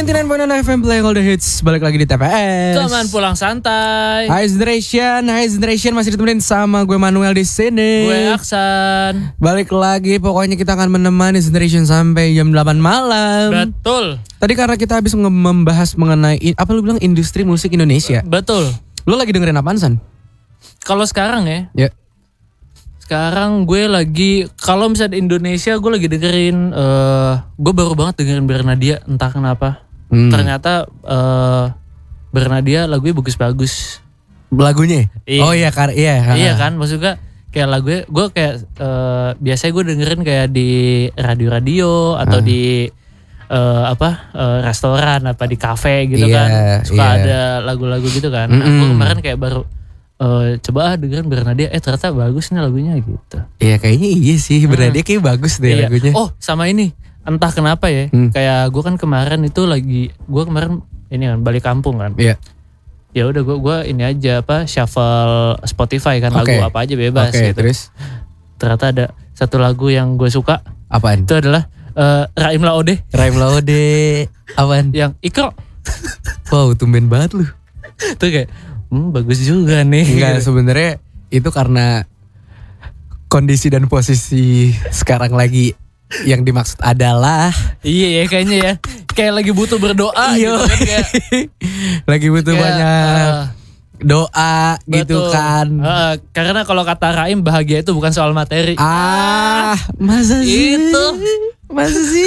99.9 FM playing all the hits. Balik lagi di TPS. Teman pulang santai. Hai Generation masih ditemenin sama gue Manuel di sini. Gue Aksan. Balik lagi, pokoknya kita akan menemani Generation sampai jam 8 malam. Betul. Tadi karena kita habis membahas mengenai apa lu bilang industri musik Indonesia. Betul. Lu lagi dengerin apaan, San? Kalau sekarang ya. Ya. Sekarang gue lagi, kalau misalnya di Indonesia gue lagi dengerin, gue baru banget dengerin Bernadia, entah kenapa. Ternyata Bernadia lagunya bagus-bagus. Lagunya? Iya. Oh iya, Iya kan, maksudnya kayak lagunya, gue kayak biasanya gue dengerin kayak di radio-radio atau di restoran apa di kafe gitu kan. Suka ada lagu-lagu gitu kan. Nah, gue kemarin kayak baru coba dengerin Bernadia, ternyata bagus nih lagunya gitu. Iya kayaknya iya sih, Bernadia kayak bagus deh lagunya. Oh sama ini, entah kenapa ya, kayak gue kan kemarin itu gue kemarin ini kan balik kampung kan. Iya. Ya udah gue ini aja shuffle Spotify kan, lagu apa aja bebas gitu. Terus ternyata ada satu lagu yang gue suka. Apaan? Itu adalah Raim Laode. Apaan? Yang Ikro. Wow, tumben banget lu. Itu kayak bagus juga nih. Enggak, sebenarnya itu karena kondisi dan posisi sekarang lagi yang dimaksud adalah iya ya kayaknya ya. Kayak lagi butuh berdoa gitu kan, kayak lagi butuh banyak doa gitu kan. Karena kalau kata Raim, bahagia itu bukan soal materi. Masa sih? Masa sih?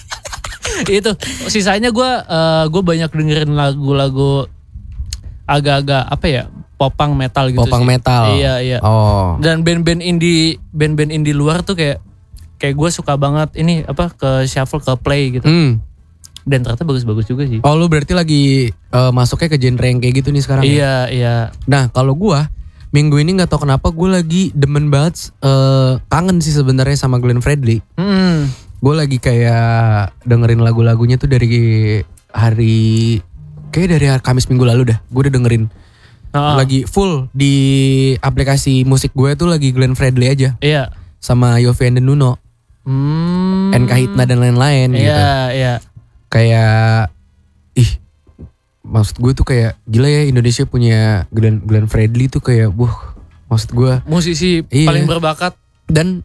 Itu sisanya gue banyak dengerin lagu-lagu agak-agak apa ya, popang metal gitu. Popang metal. Iya. Oh. Dan band-band indie luar tuh kayak gue suka banget ini ke shuffle, ke play gitu. Dan ternyata bagus-bagus juga sih. Oh, lu berarti lagi masuknya ke genre yang kayak gitu nih sekarang? Iya. Nah, kalau gue minggu ini nggak tahu kenapa gue lagi demen banget, kangen sih sebenarnya sama Glenn Fredly. Gue lagi kayak dengerin lagu-lagunya tuh dari Kamis minggu lalu dah. Gue udah dengerin lagi full di aplikasi musik gue tuh lagi Glenn Fredly aja. Iya. Sama Yovie and the Nuno, NK Hitna dan lain-lain gitu. Iya. Kayak maksud gue tuh kayak gila ya, Indonesia punya Glenn Fredly tuh kayak maksud gue musisi paling berbakat. Dan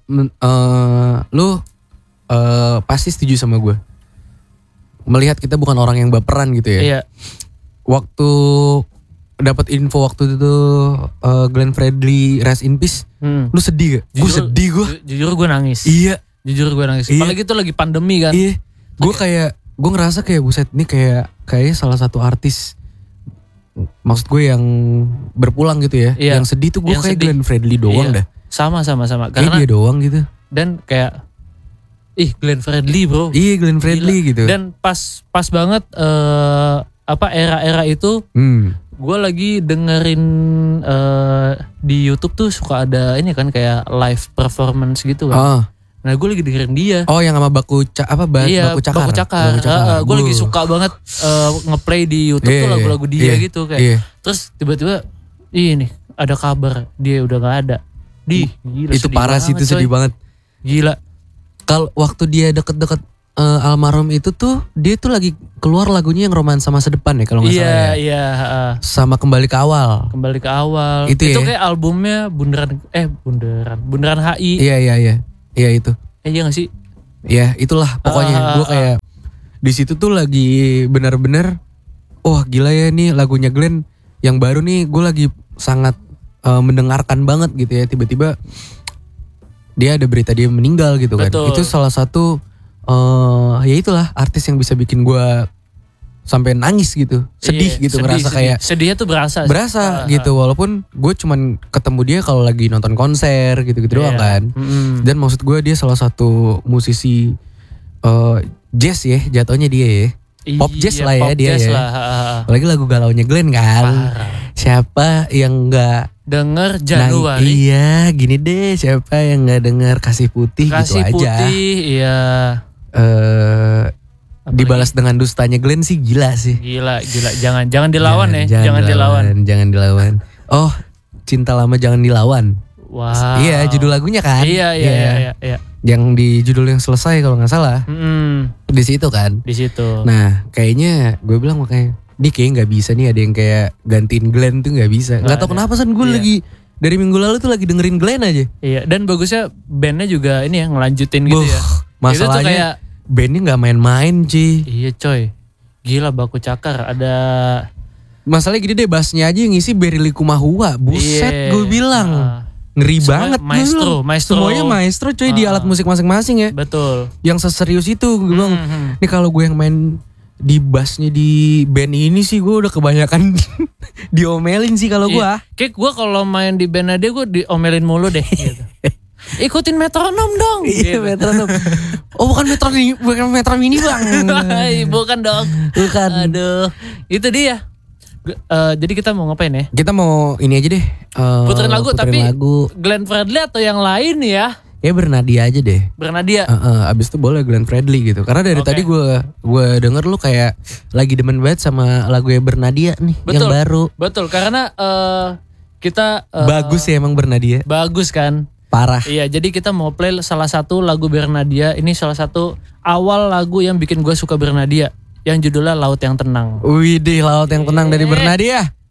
lu pasti setuju sama gue. Melihat kita bukan orang yang baperan gitu ya. Iya. Waktu dapat info waktu itu Glenn Fredly rest in peace, lu sedih gak? Gue sedih gue. Jujur gue nangis. Iya. Jujur gue nangis. Apalagi itu lagi pandemi kan. Iya. Gue ngerasa kayak buset ini kayak salah satu artis, maksud gue yang berpulang gitu ya. Iya. Yang sedih tuh gue kayak Glenn Fredly doang dah. Sama. Karena dia doang gitu. Dan kayak Glenn Fredly bro. Iya, Glenn Fredly gitu. Dan pas banget era-era itu gue lagi dengerin di YouTube tuh suka ada ini kan kayak live performance gitu kan. Nah gue lagi dengerin dia. Oh, yang sama Baku Cakar. Baku Cakar. Gue lagi suka banget ngeplay di YouTube tuh lagu-lagu dia gitu kayak. Terus tiba-tiba ini ada kabar dia udah gak ada. Gila, itu parah sih, itu sedih banget. Gila. Kalau waktu dia deket-deket almarhum itu tuh, dia tuh lagi keluar lagunya yang Romansa Masa Depan ya kalau nggak salah ya. Iya. Sama Kembali ke Awal. Itu kayak albumnya Bundaran HI. Iya itu. Iya nggak sih? Iya itulah pokoknya. Gue kayak di situ tuh lagi benar-benar, gila ya nih lagunya Glenn yang baru nih, gue lagi sangat mendengarkan banget gitu ya. Tiba-tiba dia ada berita dia meninggal gitu kan. Betul. Itu salah satu ya itulah artis yang bisa bikin gue sampai nangis gitu, sedih gitu, ngerasa kayak sedihnya tuh berasa gitu, walaupun gue cuman ketemu dia kalau lagi nonton konser gitu-gitu doang kan. Dan maksud gue dia salah satu musisi jazz ya jatuhnya dia ya, pop jazz lah ya dia ya. Apalagi lagu galaunya Glenn kan. Siapa yang nggak denger Januari? Iya, gini deh, siapa yang nggak denger Kasih Putih gitu aja. Kasih Putih, iya. Dibalas dengan dustanya Glenn sih gila sih. Gila. Jangan dilawan ya. Jangan dilawan. Oh, Cinta Lama Jangan Dilawan. Wow. Iya, judul lagunya kan. Iya. Yang di judul yang selesai kalau nggak salah. Di situ kan. Di situ. Nah kayaknya gue bilang makanya ini kayaknya nggak bisa nih ada yang kayak gantiin Glenn tuh nggak bisa. Nggak tahu kenapa San, gue lagi dari minggu lalu tuh lagi dengerin Glenn aja. Iya, dan bagusnya bandnya juga ini ya ngelanjutin gitu ya. Masalahnya kayak, bandnya nggak main-main Ci. Iya coy, gila baku cakar. Ada masalahnya gini deh, bassnya aja yang ngisi Berry Likumahua. Buset gue bilang ngeri banget. Maestro. Semuanya maestro coy di alat musik masing-masing ya. Betul. Yang seserius itu gue bilang. Nih kalau gue yang main di bassnya di band ini sih gue udah kebanyakan diomelin sih kalau gue. Kayak gue kalau main di band dia gue diomelin mulu deh gitu. Ikutin metronom dong. Iya gitu. Metronom. Oh bukan metro mini bang. Bukan dong. Bukan. Aduh. Itu dia. Jadi kita mau ngapain ya? Kita mau ini aja deh. Puterin lagu. Glenn Fredly atau yang lain ya? Ya Bernadia aja deh. Bernadia. Abis itu boleh Glenn Fredly gitu. Karena dari tadi gue denger lu kayak lagi demen banget sama lagu Bernadia nih. Betul, yang baru. Betul, karena kita bagus ya emang Bernadia. Bagus kan. Parah. Iya, jadi kita mau play salah satu lagu Bernadia. Ini salah satu awal lagu yang bikin gue suka Bernadia. Yang judulnya Laut yang Tenang. Widih, Laut yang Tenang dari Bernadia.